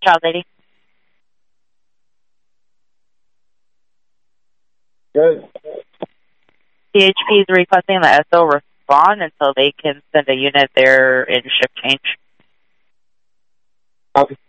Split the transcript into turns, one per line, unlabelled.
Child lady.
Good.
CHP is requesting the SO respond until they can send a unit there in shift change.
Copy.